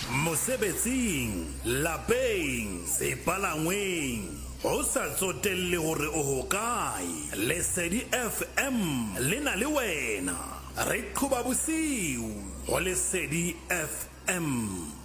mosebetsing, lapeng, sepalangweng, ho sa tsotelle hore o hokae. Lesedi FM le na le wena. Re qhoba bosiu ho Lesedi FM.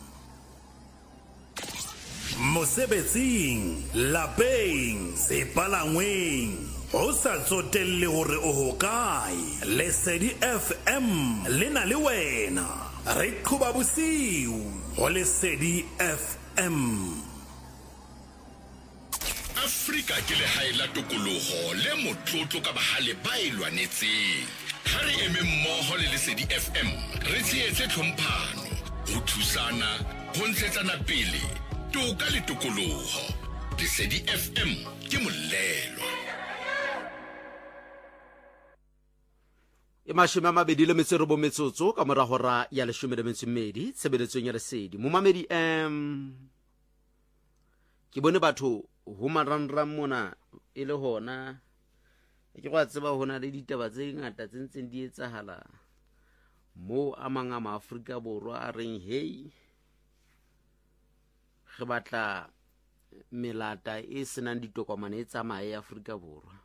Mosebetsing, lapeng, sepalangweng, ho sa tsotelle hore o hokae. Lesedi FM le na le wena. Re qhoba bosiu ho Lesedi FM. Afrika ke lehae la tokoloho le motlotlo ka bahale ba e lwanetseng. Ha re eme mmoho le Lesedi FM, re tshehetse tlhomphano, ho thusana, ho ntshetsana pele, toka le tokoloho. Lesedi FM ke molelo. E mashome a mabedi le metso re bometsotso ka mora hora ya 12 tshebeletsong ya Lesedi. Momamedi ke bone batho ho marangrang mona e le hona ke go tseba hona le ditaba tse ngata tse ntseng di etsahala mo a mang a Afrika Borwa a reng hey re batla melata e senang ditokomane e tsamaye ya Afrika Borwa.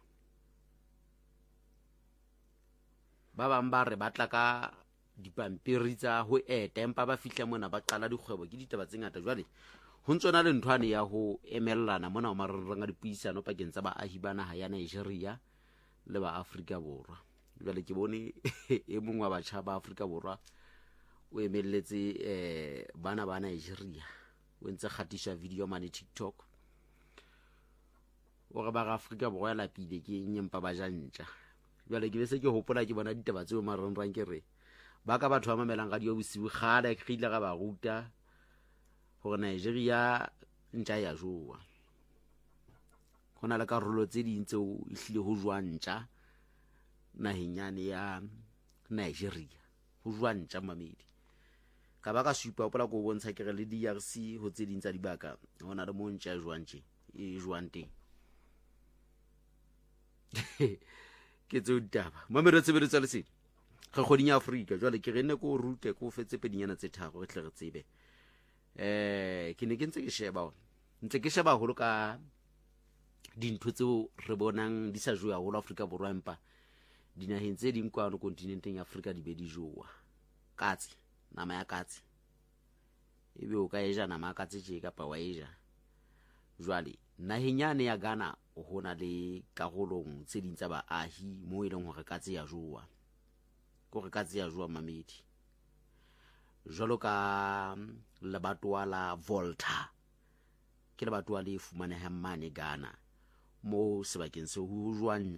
Ba bang ba re batla ka dipampiri tsa ho eta empa ba fihla mona ba qala dikgwebo ke ditaba tse ngata. Jwale ho ntsona le nthwane ya ho emellana mona o marang a dipuisano pakeng tsa baahi ba naha ya Nigeria le ba Afrika Borwa. Jwale ke bone e mongwe wa batjha ba Afrika Borwa o emelletse bana ba Nigeria o ntse khatisha video mane TikTok o re ba ga Afrika Borwa ya lapile ke nyempa ba jantja. Jwale ke bese ke hopola ke bona ditaba tseo marangrang ke re ba ka batho ba mamelang ga dio bosiu kgala ke khila ga ba ruta hore Nigeria ntja ya jowa. Hona le karolo tse ding tseo ehlile ho jwang ntja naheng yane ya Nigeria ho jwang ntja mamedi ka ba ka supa hopola go bontsha ke re le DRC ho tse ding tsa dibaka hona le mo ntja jwang tje e jwang teng. Ke tso ditaba mamere tsebetso tsa Lesedi ga kgoding ya Afrika. Jwale ke rene ko rute ko fetse pedinyana tse tharo re tle re tsebe ke ne ke ntse ke sheba holo ka dintho tseo re bonang di sa jowa holo Afrika Borwa empa dinaheng tse ding kwano kontinenteng ya Afrika di be di jowa katse nama ya katse ebe o ka eja nama ya katse tje ka pa wa eja. Jwale naheng yane ya Ghana hona le karolong tse ding tsa baahi mo e leng hore katse ya jowa go re katse ya jowa mamedi jwalo ka lebatowa la Volta ke lebatowa le fumanehang mane Ghana mo sebakeng se ho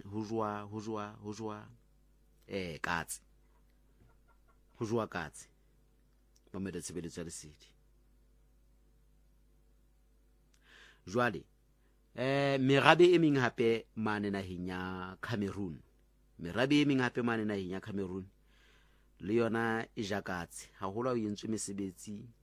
jwa katse ho jwa katse mamedi tshebeletso ya Lesedi. Jwale merabe e meng hape mane naheng ya Cameroon le yona e jakatse ha hola o yentswe mesebetsi